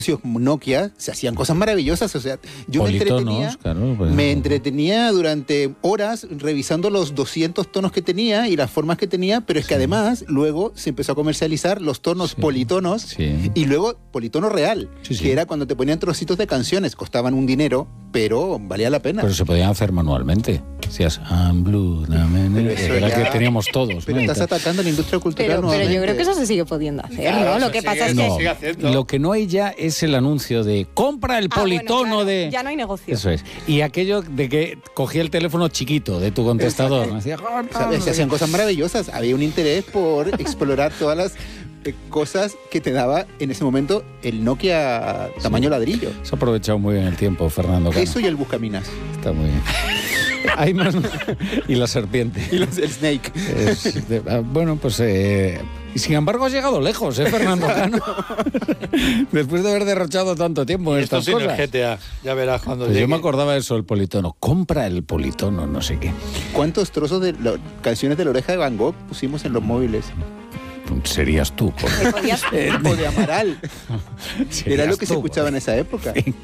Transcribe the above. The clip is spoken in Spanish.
Nokia se hacían cosas maravillosas, o sea, yo Politonos, me entretenía durante horas revisando los 200 tonos que tenía y las formas que tenía, pero es que además luego se empezó a comercializar los tonos politonos y luego politono real, que era cuando te ponían trocitos de canciones, costaban un dinero, pero valía la pena. Pero se podían hacer manualmente. Decías, I'm blue, era que teníamos todos. Pero estás atacando la industria cultural pero yo creo que eso se sigue pudiendo hacer, claro, ¿no? Lo que pasa es que... Lo que no hay ya es el anuncio de compra el politono de... Ya no hay negocio. Eso es. Y aquello de que cogía el teléfono chiquito de tu contestador. Me decía, ¿sabes? Se hacían cosas maravillosas. Había un interés por explorar todas las cosas que te daba en ese momento el Nokia tamaño ladrillo. Se ha aprovechado muy bien el tiempo, Fernando Cano. Eso y el buscaminas. Está muy bien. Hay más... Y la serpiente. Y el Snake. Bueno, pues... Y sin embargo has llegado lejos, Fernando Cano. Después de haber derrochado tanto tiempo en estas cosas. Esto sin el GTA, ya verás cuando pues llegue. yo me acordaba de eso, el politono. Compra el politono, no sé qué. ¿Cuántos trozos de canciones de La Oreja de Van Gogh pusimos en los móviles? Serías tú. O de Amaral. Era lo que se escuchaba en esa época.